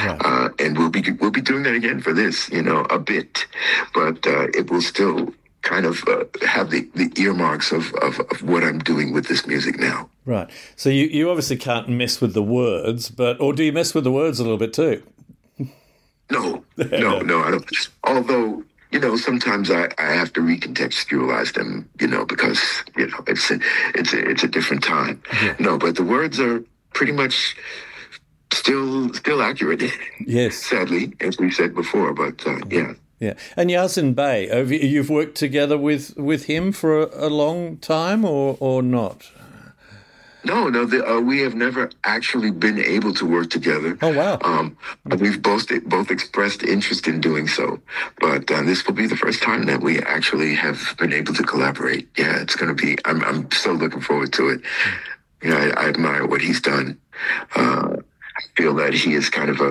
And we'll be doing that again for this, a bit, but it will still kind of have the earmarks of what I'm doing with this music now. Right. So you obviously can't mess with the words, or do you mess with the words a little bit too? No, I don't. Although, sometimes I have to recontextualize them, because, it's a different time. Yeah. No, but the words are pretty much still accurate. Yes. Sadly, as we said before, but yeah. Yeah. And Yasin Bey, you've worked together with him for a long time or not? No, we have never actually been able to work together. Oh, wow. We've both expressed interest in doing so, but this will be the first time that we actually have been able to collaborate. Yeah, it's going to be, I'm so looking forward to it. I admire what he's done. I feel that he is kind of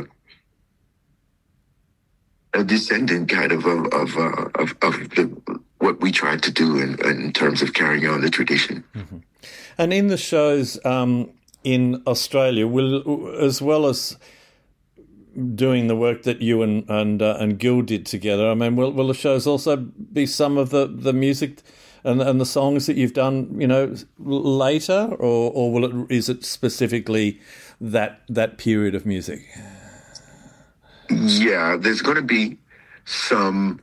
a descendant kind of what we tried to do in terms of carrying on the tradition. Mm-hmm. And in the shows in Australia, as well as doing the work that you and Gil did together, I mean, will the shows also be some of the music and the songs that you've done, later, or is it specifically that period of music? Yeah, there's going to be some.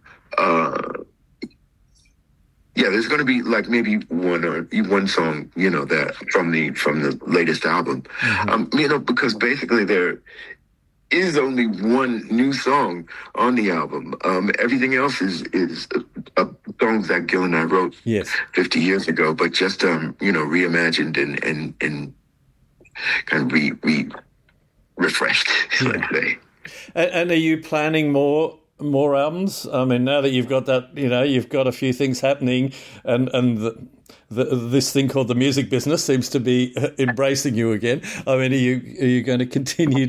There's going to be like maybe one song, that from the latest album, because basically there is only one new song on the album. Everything else is songs that Gil and I wrote 50 years ago, but just reimagined and kind of refreshed, let's say. And are you planning more albums? I mean, now that you've got that, you've got a few things happening, and this thing called the music business seems to be embracing you again. I mean, are you going to continue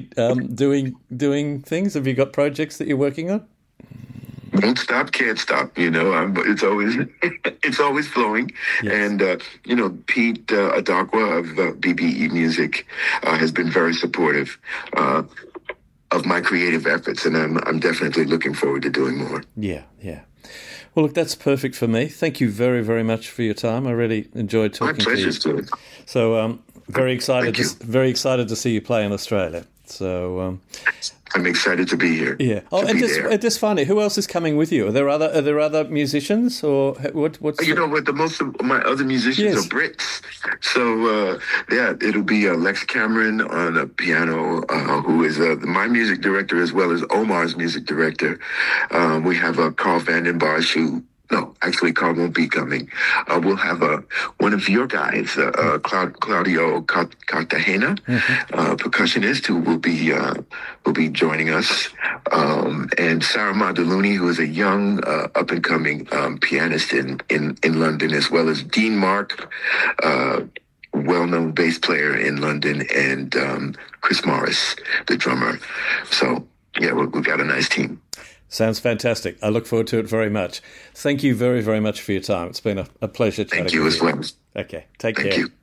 doing things? Have you got projects that you're working on? Won't stop, can't stop. It's always flowing. Yes. And Pete Adagwa of BBE Music has been very supportive of my creative efforts, and I'm definitely looking forward to doing more. Yeah. Well, look, that's perfect for me. Thank you very, very much for your time. I really enjoyed talking to you. My pleasure, Stuart. So, very excited to see you play in Australia. So, I'm excited to be here. Yeah. Oh, and just finally, who else is coming with you? Are there other musicians, or what's? But most of my other musicians are Brits. So it'll be Lex Cameron on a piano, who is my music director as well as Omar's music director. We have Carl Vanden Bosch, who. No, actually, Carl won't be coming. We'll have one of your guys, Claudio Cartagena, percussionist, who will be joining us, and Sarah Madaluni, who is a young, up and coming pianist in London, as well as Dean Mark, well-known bass player in London, and Chris Morris, the drummer. So yeah, we've got a nice team. Sounds fantastic. I look forward to it very much. Thank you very, very much for your time. It's been a pleasure chatting with you. Thank you as well. Okay, take care. Thank you.